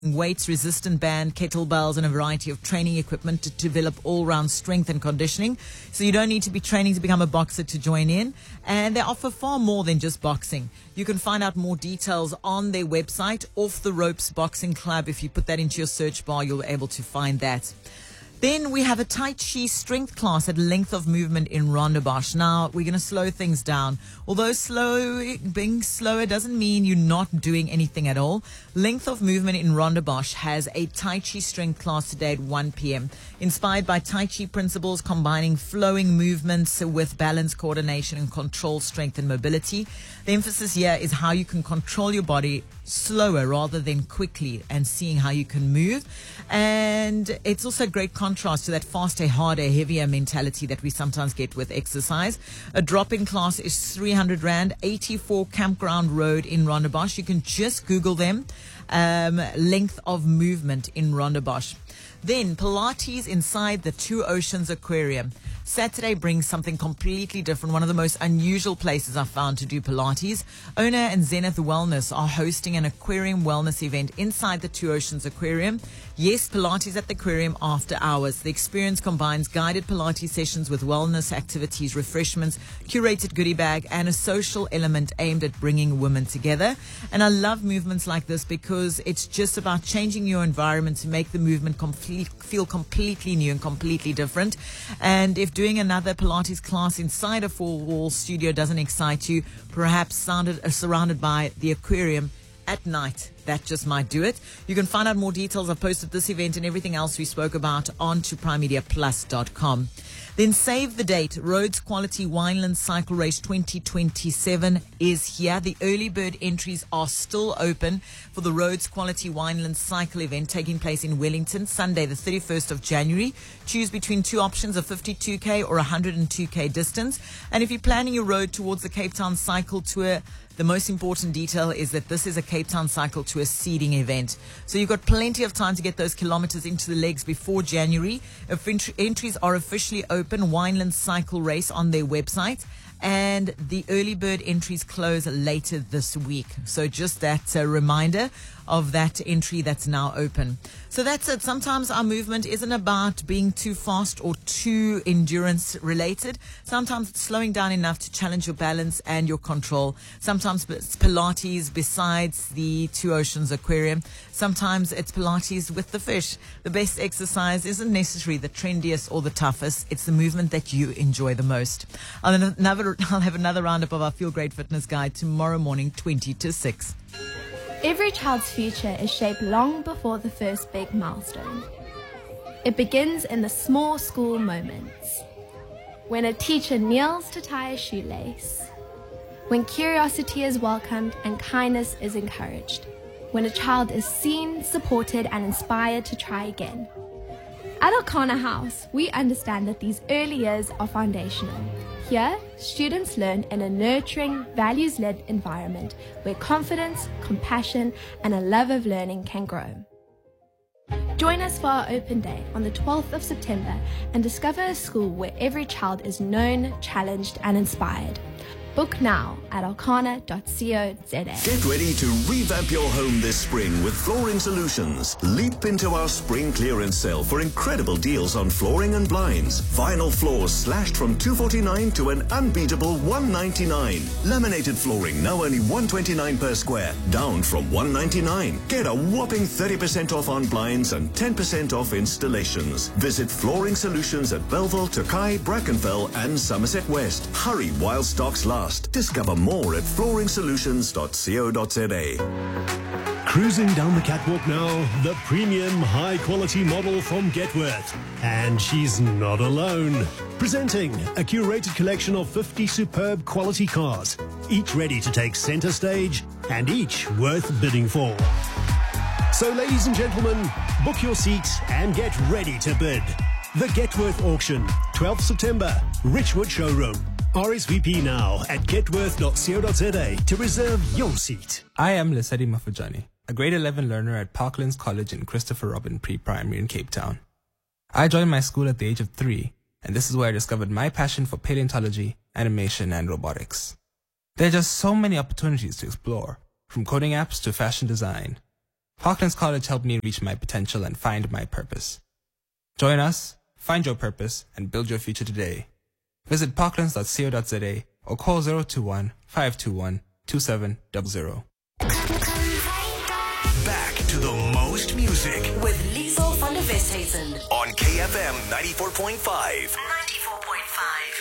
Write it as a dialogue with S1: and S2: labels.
S1: weights, resistant band, kettlebells, and a variety of training equipment to develop all-round strength and conditioning. So you don't need to be training to become a boxer to join in. And they offer far more than just boxing. You can find out more details on their website, Off the Ropes Boxing Club. If you put that into your search bar, you'll be able to find that. Then we have a Tai Chi strength class at Length of Movement in Rondebosch. Now, we're going to slow things down. Although being slower doesn't mean you're not doing anything at all. Length of Movement in Rondebosch has a Tai Chi strength class today at 1 p.m. Inspired by Tai Chi principles, combining flowing movements with balance, coordination, and control, strength, and mobility. The emphasis here is how you can control your body slower rather than quickly, and seeing how you can move. And it's also a great contrast to that faster, harder, heavier mentality that we sometimes get with exercise. A drop-in class is 300 Rand, 84 Campground Road in Rondebosch. You can just Google them. Length of Movement in Rondebosch. Then Pilates inside the Two Oceans Aquarium. Saturday brings something completely different, one of the most unusual places I've found to do Pilates. Owner and Zenith Wellness are hosting an aquarium wellness event inside the Two Oceans Aquarium. Yes, Pilates at the aquarium after hours. The experience combines guided Pilates sessions with wellness activities, refreshments, curated goodie bag, and a social element aimed at bringing women together. And I love movements like this because it's just about changing your environment to make the movement feel completely new and completely different. And if doing another Pilates class inside a four-wall studio doesn't excite you, perhaps surrounded by the aquarium at night, that just might do it. You can find out more details. I've posted this event and everything else we spoke about onto primemediaplus.com. Then save the date. Rhodes Quality Wineland Cycle Race 2027 is here. The early bird entries are still open for the Rhodes Quality Wineland Cycle event taking place in Wellington, Sunday, the 31st of January. Choose between two options, a 52K or 102K distance. And if you're planning your road towards the Cape Town Cycle Tour, the most important detail is that this is a Cape Town Cycle Tour seeding event. So you've got plenty of time to get those kilometers into the legs before January. Entries are officially open, Wineland Cycle Race on their website. And the early bird entries close later this week. So just that reminder of that entry that's now open. So that's it. Sometimes our movement isn't about being too fast or too endurance related. Sometimes it's slowing down enough to challenge your balance and your control. Sometimes it's Pilates besides the Two Oceans Aquarium. Sometimes it's Pilates with the fish. The best exercise isn't necessarily the trendiest or the toughest. It's the movement that you enjoy the most. I'll have another roundup of our Feel Great Fitness Guide tomorrow morning, 20 to 6.
S2: Every child's future is shaped long before the first big milestone. It begins in the small school moments. When a teacher kneels to tie a shoelace. When curiosity is welcomed and kindness is encouraged. When a child is seen, supported, and inspired to try again. At Alcana House, we understand that these early years are foundational. Here, students learn in a nurturing, values-led environment where confidence, compassion, and a love of learning can grow. Join us for our open day on the 12th of September and discover a school where every child is known, challenged, and inspired. Book now at alcana.co.za.
S3: Get ready to revamp your home this spring with Flooring Solutions. Leap into our spring clearance sale for incredible deals on flooring and blinds. Vinyl floors slashed from $249 to an unbeatable $199. Laminated flooring now only $129 per square, down from $199. Get a whopping 30% off on blinds and 10% off installations. Visit Flooring Solutions at Belleville, Tokai, Brackenfell and Somerset West. Hurry while stocks last. Discover more at flooringsolutions.co.za.
S4: Cruising down the catwalk now, the premium high-quality model from Getworth. And she's not alone. Presenting a curated collection of 50 superb quality cars, each ready to take center stage and each worth bidding for. So, ladies and gentlemen, book your seats and get ready to bid. The Getworth Auction, 12th September, Richwood Showroom. RSVP now at getworth.co.za to reserve your seat.
S5: I am Lesedi Mafujani, a grade 11 learner at Parklands College in Christopher Robin Pre-Primary in Cape Town. I joined my school at the age of 3, and this is where I discovered my passion for paleontology, animation, and robotics. There are just so many opportunities to explore, from coding apps to fashion design. Parklands College helped me reach my potential and find my purpose. Join us, find your purpose, and build your future today. Visit parklands.co.za or call 021-521-2700.
S3: Back to the most music
S6: With Liesel van der Westhuizen.
S3: on KFM 94.5.
S6: 94.5.